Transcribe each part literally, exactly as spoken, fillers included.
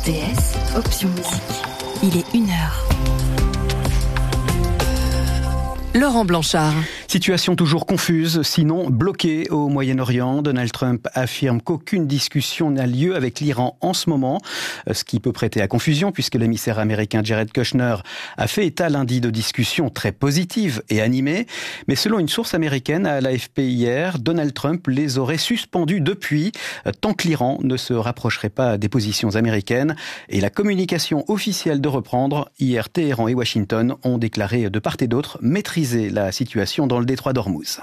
T S, option musique. Il est une heure. Laurent Blanchard. Situation toujours confuse, sinon bloquée au Moyen-Orient. Donald Trump affirme qu'aucune discussion n'a lieu avec l'Iran en ce moment, ce qui peut prêter à confusion puisque l'émissaire américain Jared Kushner a fait état lundi de discussions très positives et animées. Mais selon une source américaine à l'A F P hier, Donald Trump les aurait suspendues depuis, tant que l'Iran ne se rapprocherait pas des positions américaines. Et la communication officielle de reprendre, hier Téhéran et Washington ont déclaré de part et d'autre maîtriser la situation dans le détroit d'Ormuz.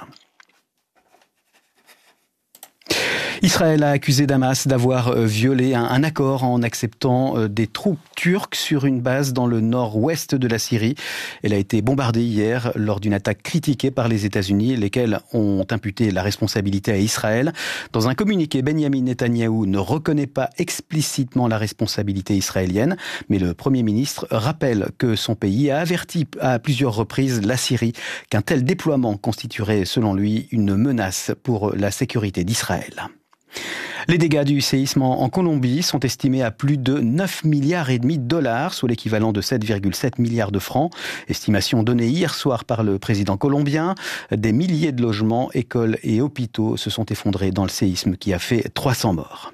Israël a accusé Damas d'avoir violé un, un accord en acceptant des troupes turques sur une base dans le nord-ouest de la Syrie. Elle a été bombardée hier lors d'une attaque critiquée par les États-Unis, lesquels ont imputé la responsabilité à Israël. Dans un communiqué, Benyamin Netanyahou ne reconnaît pas explicitement la responsabilité israélienne, mais le Premier ministre rappelle que son pays a averti à plusieurs reprises la Syrie qu'un tel déploiement constituerait, selon lui, une menace pour la sécurité d'Israël. Les dégâts du séisme en Colombie sont estimés à plus de neuf milliards et demi de dollars, soit l'équivalent de sept virgule sept milliards de francs. Estimation donnée hier soir par le président colombien. Des milliers de logements, écoles et hôpitaux se sont effondrés dans le séisme qui a fait trois cents morts.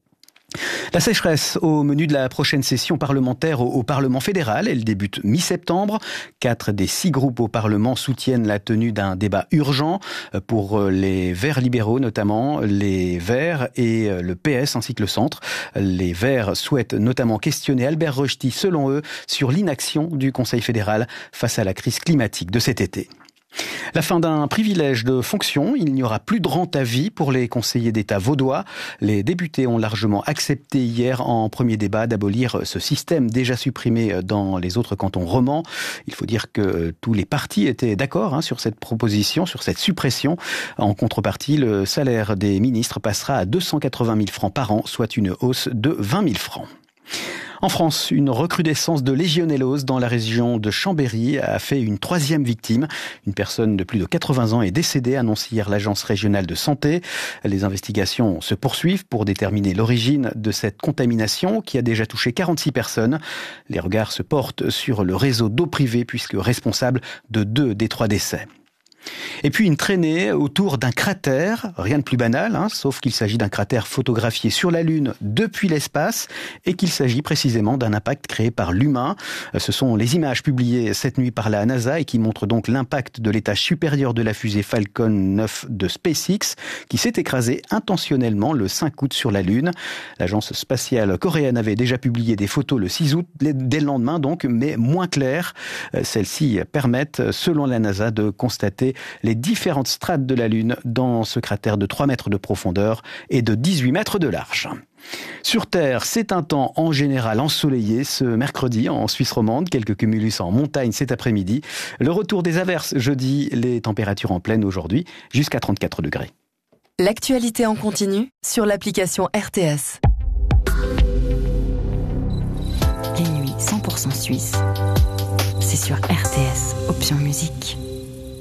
La sécheresse au menu de la prochaine session parlementaire au Parlement fédéral. Elle débute mi-septembre. Quatre des six groupes au Parlement soutiennent la tenue d'un débat urgent pour les Verts libéraux, notamment les Verts et le P S ainsi que le Centre. Les Verts souhaitent notamment questionner Albert Rochety, selon eux, sur l'inaction du Conseil fédéral face à la crise climatique de cet été. La fin d'un privilège de fonction, il n'y aura plus de rente à vie pour les conseillers d'État vaudois. Les députés ont largement accepté hier en premier débat d'abolir ce système déjà supprimé dans les autres cantons romans. Il faut dire que tous les partis étaient d'accord hein, sur cette proposition, sur cette suppression. En contrepartie, le salaire des ministres passera à deux cent quatre-vingt mille francs par an, soit une hausse de vingt mille francs. En France, une recrudescence de légionellose dans la région de Chambéry a fait une troisième victime. Une personne de plus de quatre-vingts ans est décédée, annonce hier l'Agence régionale de santé. Les investigations se poursuivent pour déterminer l'origine de cette contamination qui a déjà touché quarante-six personnes. Les regards se portent sur le réseau d'eau privée puisque responsable de deux des trois décès. Et puis une traînée autour d'un cratère, rien de plus banal, hein, sauf qu'il s'agit d'un cratère photographié sur la Lune depuis l'espace et qu'il s'agit précisément d'un impact créé par l'humain. Ce sont les images publiées cette nuit par la NASA et qui montrent donc l'impact de l'étage supérieur de la fusée Falcon neuf de SpaceX qui s'est écrasée intentionnellement le cinq août sur la Lune. L'agence spatiale coréenne avait déjà publié des photos le six août, dès le lendemain donc, mais moins claires. Celles-ci permettent, selon la NASA, de constater les différentes strates de la Lune dans ce cratère de trois mètres de profondeur et de dix-huit mètres de large. Sur Terre, c'est un temps en général ensoleillé ce mercredi en Suisse romande, quelques cumulus en montagne cet après-midi. Le retour des averses jeudi, les températures en pleine aujourd'hui jusqu'à trente-quatre degrés. L'actualité en continu sur l'application R T S. Les nuits cent pour cent suisses, c'est sur R T S, option musique.